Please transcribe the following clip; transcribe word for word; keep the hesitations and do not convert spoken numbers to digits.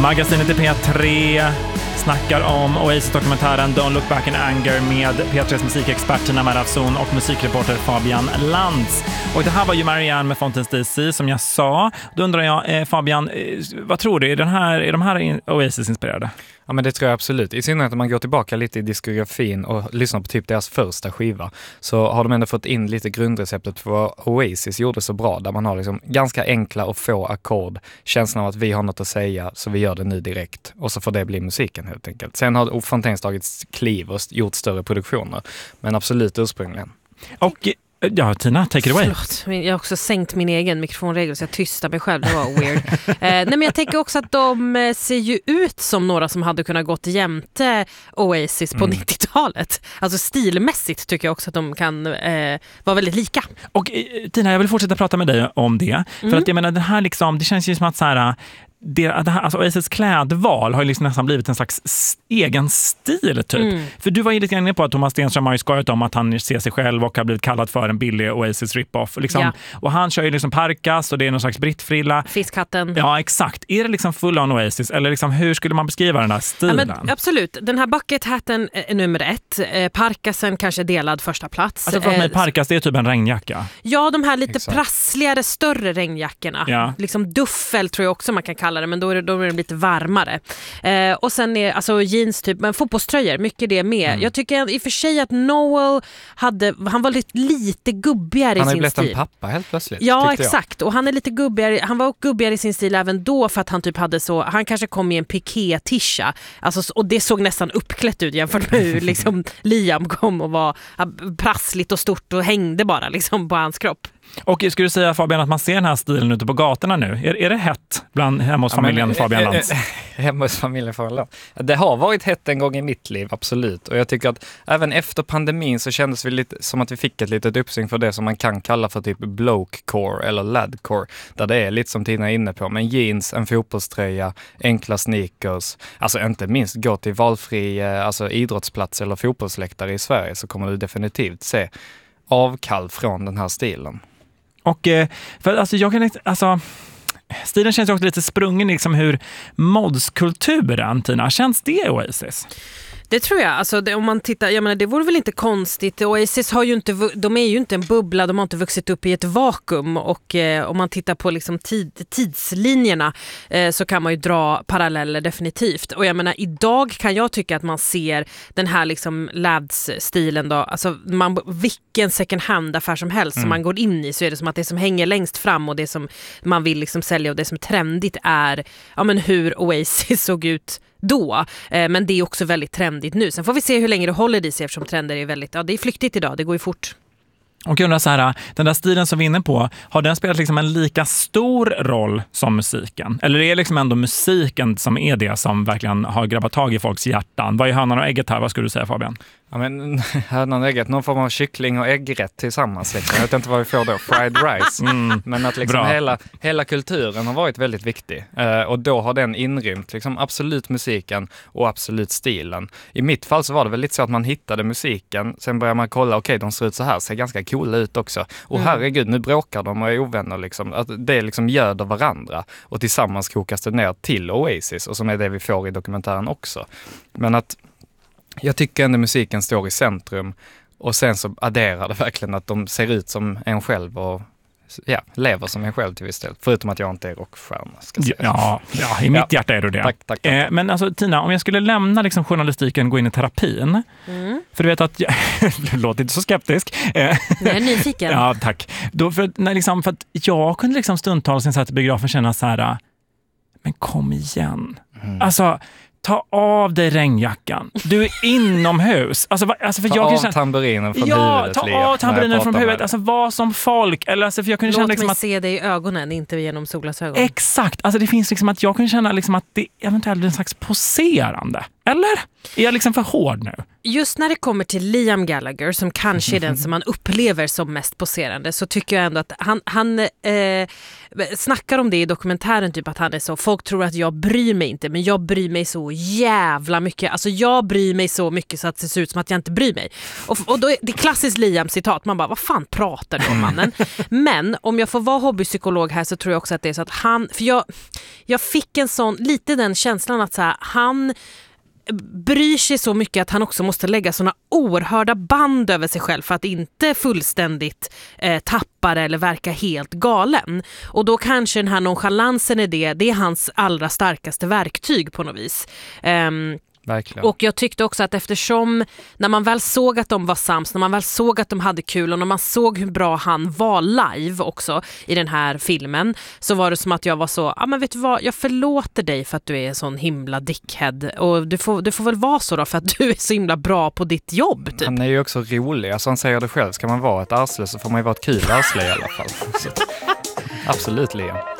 Magasinet i P tre snackar om Oasis-dokumentären Don't Look Back in Anger med P tres musikexpert Tina Marafson och musikreporter Fabian Lantz. Och det här var ju Marianne med Fountains D C som jag sa. Då undrar jag, eh, Fabian, eh, vad tror du? Är, den här, är de här Oasis-inspirerade? Ja, men det tror jag absolut. I synnerhet om man går tillbaka lite i diskografin och lyssnar på typ deras första skiva, så har de ändå fått in lite grundreceptet för vad Oasis gjorde så bra, där man har liksom ganska enkla och få ackord, känslan av att vi har något att säga så vi gör det nu direkt, och så får det bli musiken helt enkelt. Sen har Fountains tagit kliv och gjort större produktioner, men absolut ursprungligen. Och ja, Tina, take it away. Förlåt, jag har också sänkt min egen mikrofonregel så jag tystar mig själv, det var weird. eh, nej, men jag tänker också att de eh, ser ju ut som några som hade kunnat gått jämte Oasis på mm. nittiotalet. Alltså stilmässigt tycker jag också att de kan eh, vara väldigt lika. Och eh, Tina, jag vill fortsätta prata med dig om det. För mm. att jag menar, det här liksom, det känns ju som att så här, det, det här, alltså Oasis klädval har ju liksom nästan blivit en slags s- egen stil typ. Mm. För du var ju lite inne på att Thomas Stenström har ju skojat om att han ser sig själv och har blivit kallad för en billig Oasis rip-off. Liksom. Ja. Och han kör ju liksom parkas och det är någon slags brittfrilla. Fiskhatten. Ja, exakt. Är det liksom full on Oasis? Eller liksom, hur skulle man beskriva den här stilen? Ja, men absolut. Den här bucket-hatten är nummer ett. Eh, parkasen kanske delad första plats. Alltså för mig, parkas, det är typ en regnjacka. Ja, de här lite exakt. prassligare, större regnjackorna. Ja. Liksom duffel tror jag också man kan kalla det, men då är det, då är det lite varmare. Eh, och sen är alltså jeans typ, men fotbollströjor, mycket det med. Mm. Jag tycker i och för sig att Noel hade, han var lite, lite gubbigare han i sin stil. Han har blivit en pappa helt plötsligt. Ja, exakt. Jag. Och han är lite gubbigare, han var gubbigare i sin stil även då för att han typ hade så, han kanske kom i en piké-tisha. Alltså, och det såg nästan uppklätt ut jämfört med hur liksom Liam kom och var prassligt och stort och hängde bara liksom på hans kropp. Och skulle du säga, Fabian, att man ser den här stilen ute på gatorna nu? Är, är det hett bland hemma hos ja, familjen men, Fabian Lantz? Äh, äh, hemma hos familjen Fabian Lantz. Det har varit hett en gång i mitt liv, absolut. Och jag tycker att även efter pandemin så kändes vi lite som att vi fick ett litet uppsving för det som man kan kalla för typ blokecore eller ladcore. Där det är lite som Tina är inne på. Men jeans, en fotbollströja, enkla sneakers. Alltså inte minst gå till valfri alltså, idrottsplats eller fotbollsläktare i Sverige, så kommer du definitivt se avkall från den här stilen. Och för alltså jag kan inte, alltså stilen känns också lite sprungen liksom hur modskulturen, Tina, känns det Oasis? Det tror jag. Alltså det, om man tittar, jag menar, det vore väl inte konstigt. Oasis har ju inte, de är ju inte en bubbla, de har inte vuxit upp i ett vakuum, och eh, om man tittar på liksom tid, tidslinjerna eh, så kan man ju dra paralleller definitivt. Och jag menar, idag kan jag tycka att man ser den här liksom lads-stilen då, alltså man, vilken second hand-affär som helst mm. som man går in i, så är det som att det som hänger längst fram och det som man vill liksom sälja och det som är trendigt är ja, men hur Oasis såg ut då, eh, men det är också väldigt trendigt nu. Sen får vi se hur länge det håller i sig, eftersom trender är väldigt, ja det är flyktigt idag, det går ju fort. Och jag undrar så här, den där stilen som vi är inne på, har den spelat liksom en lika stor roll som musiken? Eller är det liksom ändå musiken som är det som verkligen har grabbat tag i folks hjärtan? Vad är hönan och ägget här? Vad skulle du säga, Fabian? Ja, men hönan och ägget, någon form av kyckling och äggrätt tillsammans. Liksom. Jag vet inte vad vi får då, fried rice. Mm, men att liksom hela, hela kulturen har varit väldigt viktig. Uh, och då har den inrymt liksom absolut musiken och absolut stilen. I mitt fall så var det väl lite så att man hittade musiken, sen började man kolla, okej, okay, de ser ut så här, ser ganska coola ut också. Och mm. herregud, nu bråkar de och är ovänner. Liksom. Att det liksom göder varandra. Och tillsammans kokas det ner till Oasis, och som är det vi får i dokumentären också. Men att jag tycker ändå musiken står i centrum, och sen så adderar det verkligen att de ser ut som en själv och ja, lever som en själv till viss del. Förutom att jag inte är rockstjärna. Ska säga. Ja, ja, i mitt ja. hjärta är du det. Tack, tack, tack. Eh, men alltså Tina, om jag skulle lämna liksom journalistiken och gå in i terapin. Mm. För du vet att jag låter inte så skeptisk. Eh, jag är nyfiken. Ja, tack. Då för, när liksom, för att jag kunde liksom stundtals sen satt i biografen känna så här, men kom igen. Mm. Alltså, ta av dig regnjackan. Du är inomhus. Alltså, alltså för ta jag av känna, tamburinen från ja, huvudet. Ta av tamburinen från huvudet. Alltså var som folk. Eller, alltså, för jag kunde Låt känna, liksom, mig att, se dig i ögonen, inte genom solglasögon. Exakt. Alltså det finns liksom att jag kunde känna liksom att det eventuellt är en slags poserande. Eller? Är jag liksom för hård nu? Just när det kommer till Liam Gallagher, som kanske är den som man upplever som mest poserande, så tycker jag ändå att han, han eh, snackar om det i dokumentären, typ att han är så, folk tror att jag bryr mig inte, men jag bryr mig så jävla mycket. Alltså jag bryr mig så mycket så att det ser ut som att jag inte bryr mig. Och, och då är det klassiskt Liam-citat, man bara, vad fan pratar du om, mannen? Men om jag får vara hobbypsykolog här, så tror jag också att det är så att han, för jag, jag fick en sån, lite den känslan att så här, han bryr sig så mycket att han också måste lägga såna oerhörda band över sig själv för att inte fullständigt eh, tappa det eller verka helt galen. Och då kanske den här nonchalansen är det, det är hans allra starkaste verktyg på något vis. Um, Verkligen. Och jag tyckte också att eftersom när man väl såg att de var sams, när man väl såg att de hade kul och när man såg hur bra han var live också i den här filmen, så var det som att jag var så, ja ah, men vet du vad, jag förlåter dig för att du är en sån himla dickhead och du får, du får väl vara så då för att du är så himla bra på ditt jobb typ. Han är ju också rolig, alltså han säger det själv, ska man vara ett arsle så får man ju vara ett kul arsle i alla fall. Så, absolut, Liam.